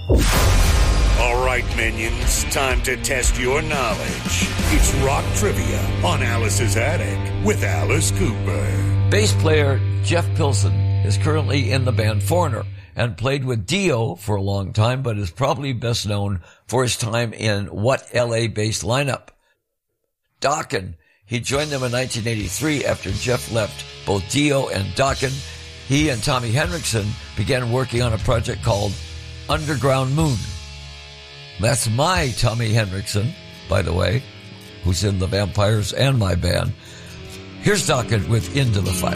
All right, minions, time to test your knowledge. It's rock trivia on Alice's Attic with Alice Cooper. Bass player Jeff Pilson is currently in the band Foreigner and played with Dio for a long time, but is probably best known for his time in What LA-based lineup. Dokken. He joined them in 1983 after Jeff left both Dio and Dokken. He and Tommy Henriksen began working on a project called Underground Moon. That's my Tommy Henriksen, by the way, who's in the Vampires and my band. Here's Dokken with Into the Fire.